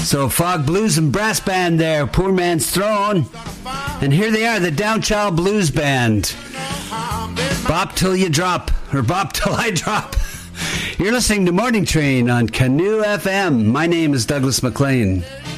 So Fog Blues and Brass Band there, Poor Man's Throne. And here they are, the Downchild Blues Band. Bop Till You Drop, or Bop Till I Drop. You're listening to Morning Train on Canoe FM. My name is Douglas MacLean.